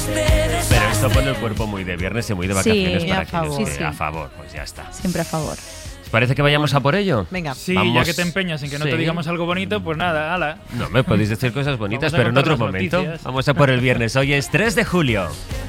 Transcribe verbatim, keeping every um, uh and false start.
Pero esto pone el cuerpo muy de viernes y muy de vacaciones Sí, para a quienes favor. esté Sí, sí. a favor. Pues ya está. Siempre a favor. ¿Os parece que vayamos a por ello? Venga. Sí, Vamos. ya que te empeñas en que no Sí. te digamos algo bonito, pues nada, ala. No, me podéis decir cosas bonitas, Vamos a pero en contar otro las momento. noticias. Vamos a por el viernes. Hoy es tres de julio.